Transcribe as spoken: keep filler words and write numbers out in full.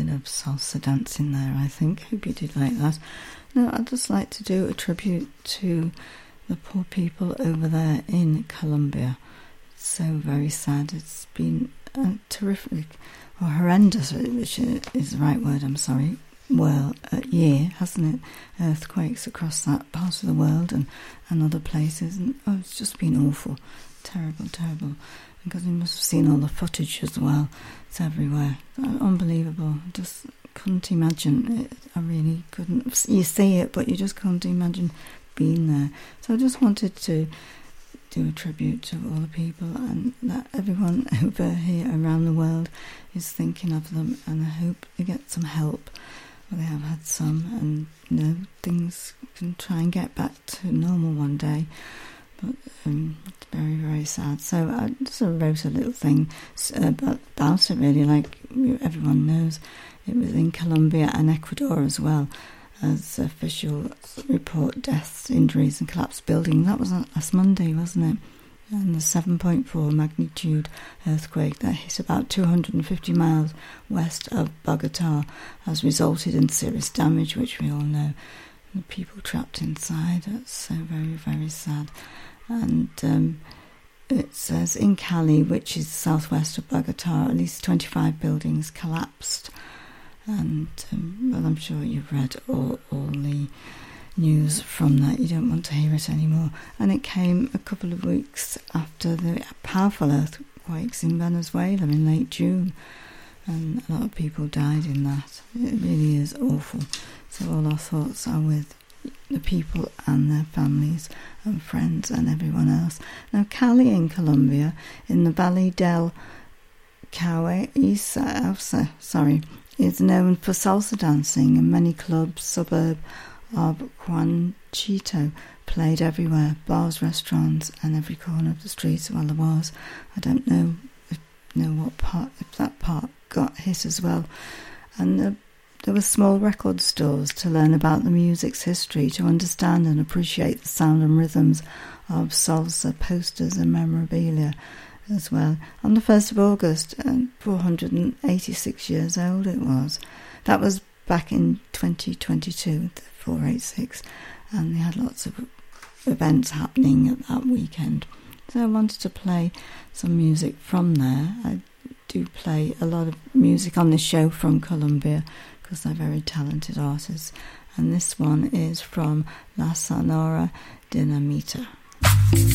bit of salsa dancing there, I think. Hope you did like that. No, I'd just like to do a tribute to the poor people over there in Colombia. It's so very sad. It's been a terrific, or horrendous, which is the right word, I'm sorry, well, a year, hasn't it? Earthquakes across that part of the world and, and other places. And oh, it's just been awful. Terrible, terrible. Because you must have seen all the footage as well. It's everywhere. Unbelievable. Just couldn't imagine it. I really couldn't. You see it, but you just can't imagine being there. So I just wanted to do a tribute to all the people, and that everyone over here around the world is thinking of them, and I hope they get some help. Well, they have had some, and you know, things can try and get back to normal one day. But um, it's very, very sad. So I just sort of wrote a little thing about, about it, really, like everyone knows. It was in Colombia and Ecuador as well, as official report deaths, injuries and collapsed buildings. That was last Monday, wasn't it? And the seven point four magnitude earthquake that hit about two hundred fifty miles west of Bogota has resulted in serious damage, which we all know. The people trapped inside. That's so very, very sad. And um, it says in Cali, which is southwest of Bogota, at least twenty-five buildings collapsed. And um, well, I'm sure you've read all, all the news from that. You don't want to hear it anymore. And it came a couple of weeks after the powerful earthquakes in Venezuela in late June, and a lot of people died in that. It really is awful. So all our thoughts are with the people and their families and friends and everyone else. Now, Cali in Colombia, in the Valle del Cauca, sorry, is known for salsa dancing, and many clubs, suburb of Juancito, played everywhere, bars, restaurants, and every corner of the streets. Well, there was. I don't know, if, know what part, if that part got hit as well. And the There were small record stores to learn about the music's history, to understand and appreciate the sound and rhythms of salsa, posters and memorabilia as well. On the first of August, four hundred eighty-six years old it was. That was back in twenty twenty-two, the four eighty-six, and they had lots of events happening at that weekend. So I wanted to play some music from there. I do play a lot of music on this show from Colombia, because they're very talented artists. And this one is from La Sonora Dinamita.